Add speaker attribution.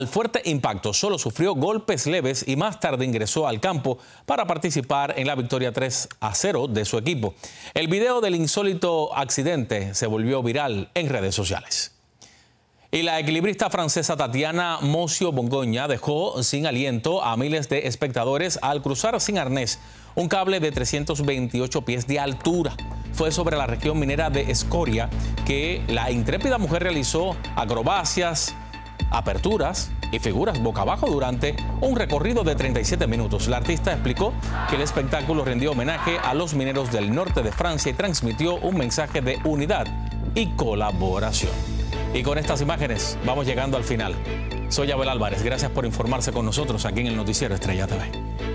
Speaker 1: El fuerte impacto solo sufrió golpes leves y más tarde ingresó al campo para participar en la victoria 3-0 de su equipo. El video del insólito accidente se volvió viral en redes sociales. Y la equilibrista francesa Tatiana Mocio-Bongoña dejó sin aliento a miles de espectadores al cruzar sin arnés un cable de 328 pies de altura. Fue sobre la región minera de Escoria que la intrépida mujer realizó acrobacias, aperturas y figuras boca abajo durante un recorrido de 37 minutos. La artista explicó que el espectáculo rindió homenaje a los mineros del norte de Francia y transmitió un mensaje de unidad y colaboración. Y con estas imágenes vamos llegando al final. Soy Abel Álvarez, gracias por informarse con nosotros aquí en el Noticiero Estrella TV.